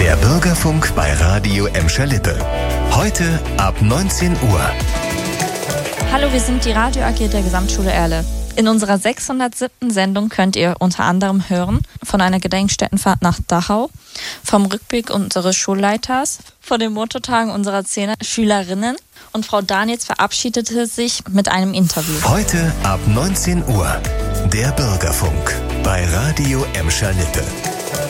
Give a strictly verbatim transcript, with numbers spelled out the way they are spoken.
Der Bürgerfunk bei Radio Emscher-Lippe. Heute ab neunzehn Uhr. Hallo, wir sind die Radio A G der Gesamtschule Erle. In unserer sechshundertsiebten Sendung könnt ihr unter anderem hören von einer Gedenkstättenfahrt nach Dachau, vom Rückblick unseres Schulleiters, von den Mototagen unserer zehner Schülerinnen und Frau Daniels verabschiedete sich mit einem Interview. Heute ab neunzehn Uhr. Der Bürgerfunk bei Radio Emscher-Lippe.